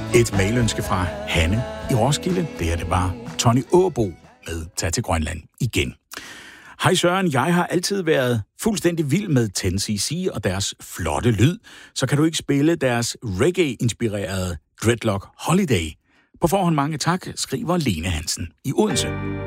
Et mailønske fra Hanne i Roskilde. Det her, det var Tony Åbo med Tag til Grønland igen. Hej Søren, jeg har altid været fuldstændig vild med 10cc og deres flotte lyd. Så kan du ikke spille deres reggae-inspirerede Dreadlock Holiday? På forhånd mange tak, skriver Lene Hansen i Odense.